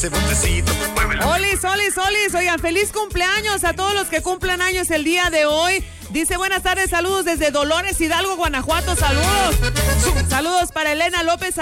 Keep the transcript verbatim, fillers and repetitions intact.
ese botecito. Olis, olis, olis. Oigan, feliz cumpleaños a todos los que cumplen años el día de hoy. Dice, buenas tardes, saludos desde Dolores Hidalgo, Guanajuato. Saludos. Saludos para Elena López